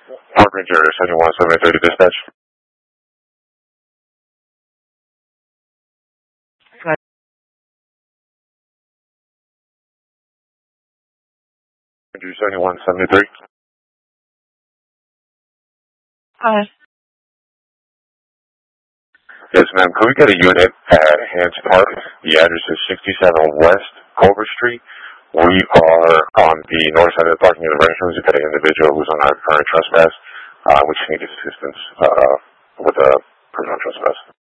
Park Ranger 71-730 dispatch. Ranger 71-73. Hi. Yes, ma'am. Could we get a unit at Hans Park? The address is 67 West Culver Street. We are on the north side of the parking of the restrooms. We've got an individual who's on our current trespass. We just need assistance with a criminal trespass.